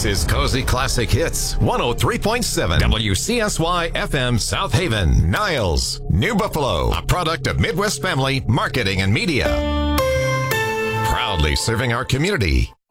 This is Cozy Classic Hits 103.7 WCSY FM South Haven, Niles, New Buffalo, a product of Midwest Family Marketing and Media. Proudly serving our community.